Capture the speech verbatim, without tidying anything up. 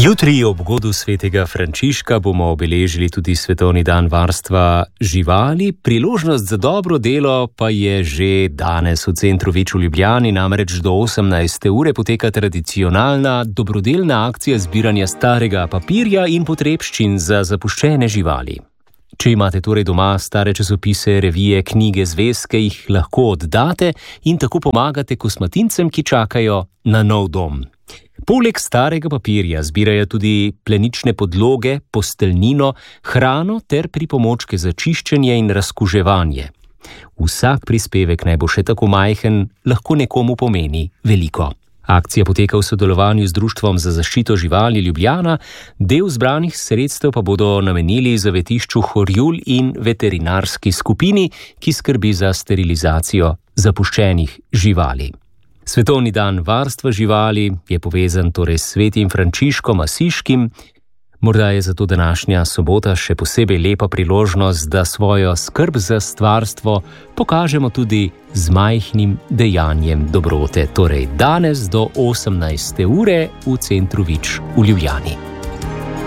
Jutri ob godu svetega Frančiška bomo obeležili tudi svetovni dan varstva živali. Priložnost za dobro delo pa je že danes v centru Vič v Ljubljani, namreč do osemnajste ure poteka tradicionalna dobrodelna akcija zbiranja starega papirja in potrebščin za zapuščene živali. Če imate torej doma stare časopise, revije, knjige, zvezke, jih lahko oddate in tako pomagate kosmatincem, ki čakajo na nov dom. Poleg starega papirja zbirajo tudi plenične podloge, posteljnino, hrano ter pripomočke za čiščenje in razkuževanje. Vsak prispevek, naj bo še tako majhen, lahko nekomu pomeni veliko. Akcija poteka v sodelovanju z Društvom za zaščito živali Ljubljana, del zbranih sredstev pa bodo namenili zavetišču Horjul in veterinarski skupini, ki skrbi za sterilizacijo zapuščenih živali. Svetovni dan varstva živali je povezan torej s svetim Frančiškom Asiškim. Morda je zato današnja sobota še posebej lepa priložnost, da svojo skrb za stvarstvo pokažemo tudi z majhnim dejanjem dobrote. Torej danes do osemnajste ure v centru Vič v Ljubljani.